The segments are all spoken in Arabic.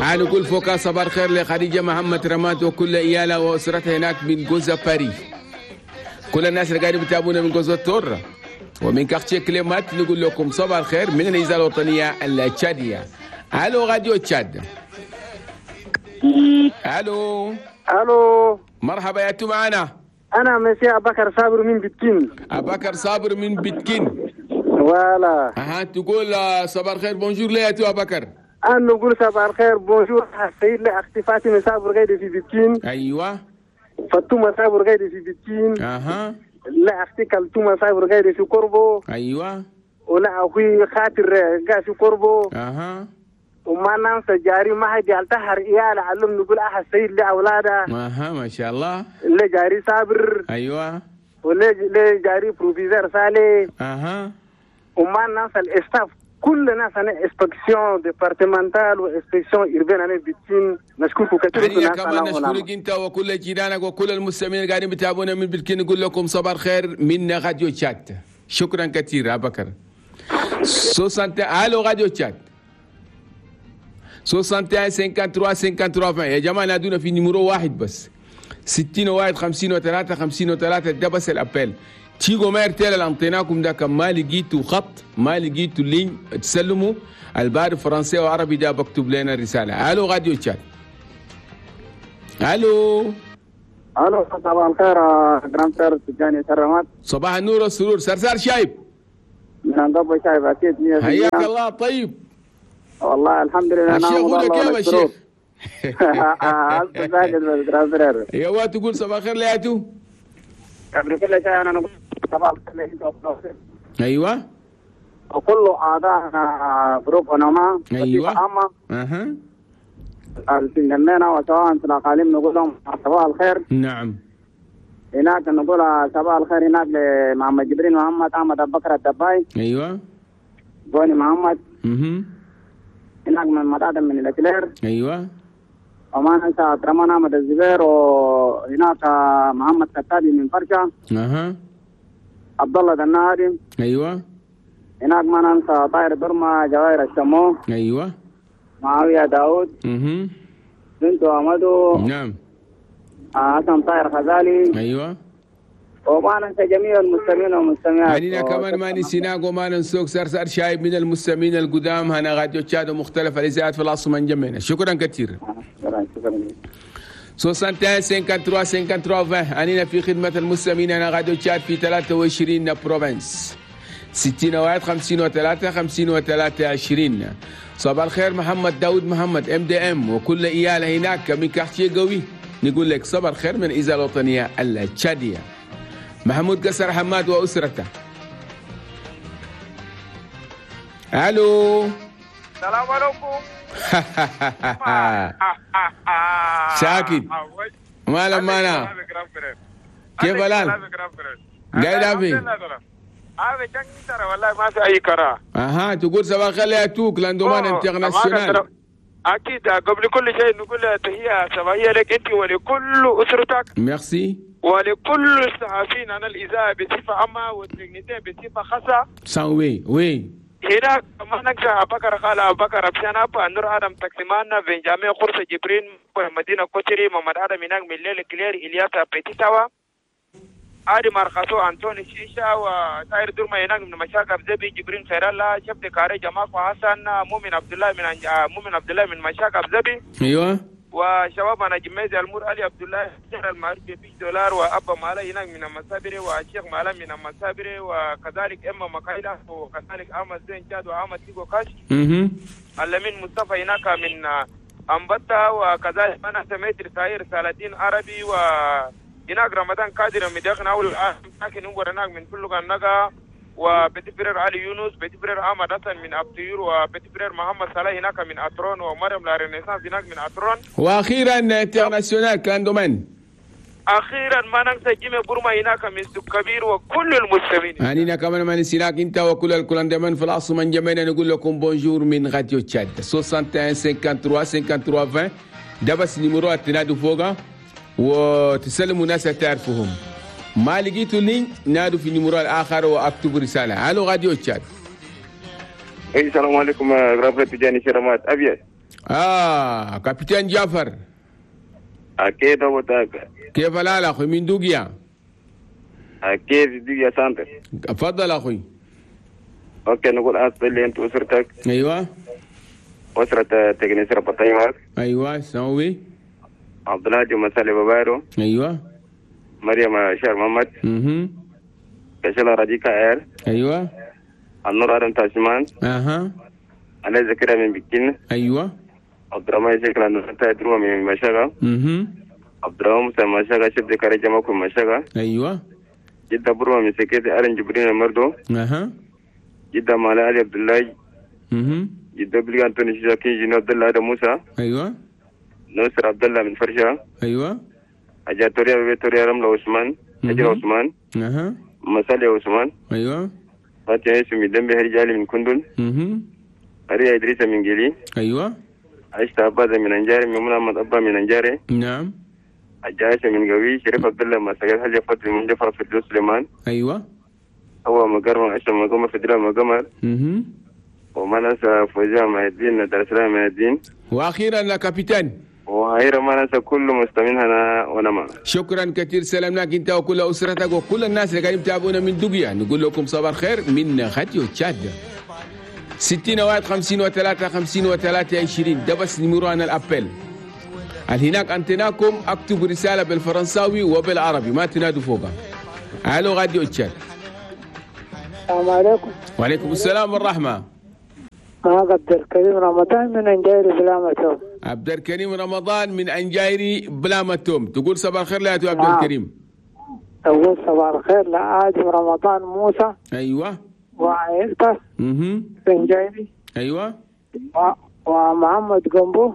نقول فوق صباح الخير لخديجة محمد رماد وكل إيالة وأسرتها هناك من جوزة باريس. كل الناس اللي قاعدين بتابعونا من جوزة تورة ومن كارتيه كليمات نقول لكم صباح الخير من الإذاعة الوطنية التشادية. ألو راديو تشاد. ألو مرحبا يا تو معنا. أنا مسيا أبو بكر صابر من بتكين. أبو بكر صابر من بتكين. ولا تقول صباح الخير بونجور لي يا تو أبو بكر. أنا نقول صباح الخير بونجور السيد لأختي فاطمة صابر غيدي في بتكين. أيوة فاطمة صابر غيدي في بتكين. لا أختي كلثوم صابر غيدي في قربو. أيوة ولا أخوي خاطر غا في قربو. وما ننسى جاري ما هدي التحر إياله علم نقول أحد سيد لأولاده. ما شاء الله. اللي جاري صابر. أيوة. واللي جاري بروفيسور صالح. وما ننسى الإستاف كلنا سنة إنسبكسيون ديبارتمنتال وإنسبكسيون إربان أنا بتكين نشكركم كثير. أنا كمان نشكرك أنت وكل جيرانك وكل المستمعين اللي قاعدين بتابعونا من بتكين نقول لكم صباح الخير من راديو تشات. شكرا كثير أبو بكر. ألو راديو تشات 61 53 53 يا جماعة نادونا في نمرو واحد بس 60 واحد 50 و3 50 و3 ده بس الأبل. تيجوا ما يرتل الانطيناكم ده كم ما لقيتوا خط ما لقيتوا لين تسلموا الباري فرنسي وعربي ده بكتب لنا رسالة. ألو راديو تشات. ألو صباح الخير جرام سير تجاني سرمات. صباح النور والسرور. سرسار شايب من انقبوا شايب أكيد. حياك الله. طيب والله الحمد لله. الشيخ يقول لك كيف الشيخ؟ يا واد تقول صباح الخير لياتو قبل كل شيء أنا نقول صباح الخير. أيوة وكل أعضاء جروب أنما. أيوة الجنينة وسواء في الأقاليم نقول لهم صباح الخير. نعم. هناك نقول صباح الخير هناك لمحمد جبريل محمد أحمد أبو بكر الدباي. أيوة. بوني محمد. هناك من مدادة من الأكلير. أيوة. وما ننسى عبد الرحمن أحمد الزبير وهناك محمد كتابي من فرشة. عبد الله النادي. أيوة. هناك ما ننسى طاهر برما جواهر الشمو. أيوة. معاوية داود. بنتو أحمدو. نعم. حسن طاهر خزالي. أيوة. وما ننسى جميع المستمعين والمستمعات. علينا كمان ما نسيناك وما ننسوك سرسار شايب من المستمعين القدام هنا راديو تشاد ومختلف الإذاعات في العاصمة من جميعنا. شكرا كثير. شكرا. 61 53 53 أننا في خدمة المستمعين هنا راديو تشاد في 23 بروفنس 60 واحد 50 و3 50 و3 20. صباح الخير محمد داود محمد MDM وكل إيالة هناك من كارتيه قوي نقول لك صباح الخير من الإذاعة الوطنية التشادية. محمود قصر حماد وأسرته. ألو السلام عليكم. ساكت ما لمانا كيف الآن؟ قاعد أبي والله ما في أي كرا. تقول صباح الخير يا توك لاندومان انترناسيونال. أكيد قبل كل شيء نقول تحية صباحية لك أنت ولكل أسرتك. ميرسي. ولكل الصحفيين عن الإذاعة بصفة عامة والتكنيسيين بصفة خاصة. وي هناك ما ننسى أبو بكر خال أبو بكر أبشان أبو نور آدم تقسيمان بنجامين خرصة جبرين مدينة كوتري محمد آدم هناك من ليل كلير إلياس بيتيتاوا آدي مارخاسو أنتوني شيشا وطاير درما هناك من مشاكل زبي جبرين خير الله شبت كاري جماعة حسن مؤمن عبد الله من مشاكل زبي. أيوة. وشبابنا جميزة المور علي عبد الله شهر المعروف $5 وأبا مالا هناك من المسابرة والشيخ مالا من المسابرة وكذلك إما مكايلة وكذلك أحمد زين جاد وأحمد تيجو كاش. اللمين مصطفى هناك من أمبتا وكذلك أنا سميت رسالتين عربي وهناك رمضان قادر مدخن أول لكن هو هناك من كل نجا وبيتي فرير علي يونس بيتي فرير أحمد حسن من أبتيور وبيتي فرير محمد صلاح هناك من أترون ومريم لا رينيسانس هناك من أترون. وأخيرا انترناسيونال كان دومين. أخيرا ما ننسى جيمي بورما هناك من كبير وكل المستمعين. أنينا كمان ما نسيناك أنت وكل الكلاندمان في العاصمة من جميعنا نقول لكم بونجور من راديو تشاد 61 53 53 ده بس نمرات تنادوا فوقها وتسلموا ناس تعرفهم. ما لقيتوا لينك نادوا في النمرة الآخر وأكتبوا رسالة. ألو راديو تشاد. السلام عليكم رابط تجاني شرمات أبيض. كابتن جعفر. أكيد أبو تاك. كيف الحال أخوي من دوقيا؟ أكيد دوقيا سانتر. تفضل أخوي. أوكي نقول أصلي أنت أسرتك. أيوة. أسرة تكنيسية بطيمات. أيوة سوي. عبد الله جو مسالي ببارو. أيوة. مريم شهر محمد. كشلا راديكا إير. أيوة. النور آدم تاشمان. علي زكريا من بكين. أيوة. عبد الرحمن شكلا نتا دروا من مشاغا. عبد الرحمن موسى مشاغا شبد كاري جماكو مشاغا. أيوة. جدا بروا من سكيت أرن جبرين المردو. جدا مالا علي عبد الله. جدا بلي أنتوني شاكين جنو عبد الله موسى. أيوة. نصر عبد الله من فرشا. أيوة. أجاتوريا بيتوريا رملا عثمان. أجل عثمان. مسالي عثمان. أيوة. فاتي اسمي دمبي هرجالي من كندل. أريا إدريس من جيلي. أيوة. عشت أبا من أنجاري من محمد أبا من أنجاري. نعم. أجاش من قوي شريف عبد الله مساجد حاجة فترة من جفا في الدوس سليمان. أيوة. هو مقرم عشان مقامة في دراما قمر. وما ننسى فوزيا مع الدين درس لها مع الدين. وأخيرا يا كابتن. وأخيرا ما ننسى كل مستمعين هنا ونما. شكرا كثير سلامناك أنت وكل أسرتك وكل الناس اللي قاعدين يتابعونا من دقيقة. نقول لكم صباح الخير من راديو تشاد. 60 واحد 50 و3 50 و3 20 ده بس نمرنا الأبل. هناك أنتناكم اكتبوا رسالة بالفرنساوي وبالعربي ما تنادوا فوقها. الو راديو تشاد. السلام عليكم. وعليكم السلام والرحمة. عبد الكريم رمضان من أنجايري بلامتوم. عبد الكريم رمضان من أنجايري بلامتوم. تقول صباح الخير لا يا عبد الكريم. أقول صباح الخير لآدم رمضان موسى. أيوة. وعائلته. في أنجايري. أيوة. ومحمد قنبو.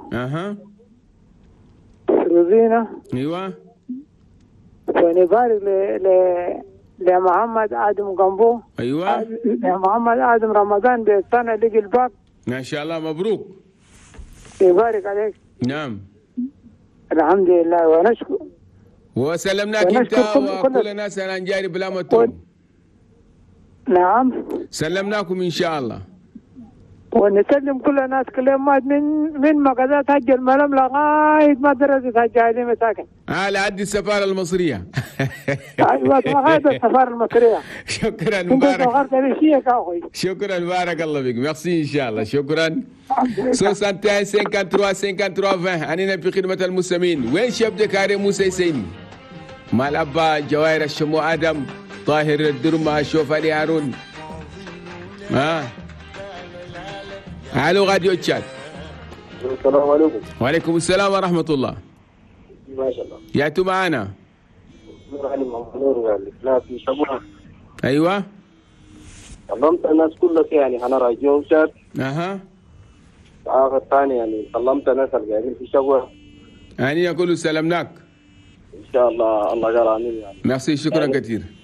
روزينا. أيوة. ونبارك لمحمد آدم قنبو. أيوة. لمحمد آدم رمضان بيستنى لقي الباب. ما شاء الله مبروك. يبارك عليك. نعم. الحمد لله ونشكر. وسلمناك انت وكل الناس انا جاي بلا متوم. نعم. سلمناكم ان شاء الله. ونسلم كل الناس كلمات من مقادات حج الملم لغايه مدرسه الجاهليه مساكن. لعد السفاره المصريه. ايوه هذا السفاره المصريه. شكرا مبارك. اخوي. شكرا بارك الله فيك. ميرسي ان شاء الله. شكرا. 61 53 53 20 اننا في خدمه المسلمين. وين شاب دكاري موسى سيني؟ مال ابا جواهر الشمو ادم طاهر الدرمه شوف علي هارون. الو راديو تشاد. السلام عليكم. وعليكم السلام ورحمة الله. ما شاء الله. ياتوا معنا. نور علي نور لا في شبوه. أيوة. كلمت الناس كلها يعني أنا راديو تشاد. آخر ثاني يعني كلمت الناس اللي في شبوه. يعني يقولوا سلمناك. إن شاء الله الله جل آمين يعني. ميرسي شكرا كثير.